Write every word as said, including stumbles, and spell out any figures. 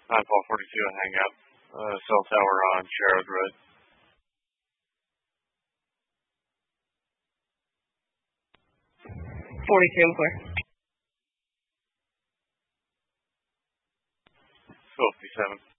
nine four forty-two, hang up. Uh, cell tower on Sherwood Road. forty-two, I'm clear. fifty-seven.